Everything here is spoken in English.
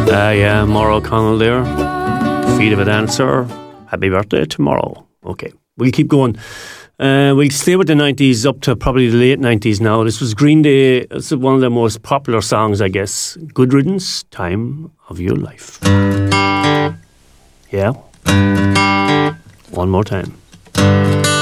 Yeah, Maura O'Connell there. Feet of a Dancer. Happy birthday tomorrow. Okay, we'll keep going. We'll stay with the 90s up to probably the late 90s now. This was Green Day. It's one of their most popular songs, I guess. Good Riddance, Time of Your Life. Yeah. One more time.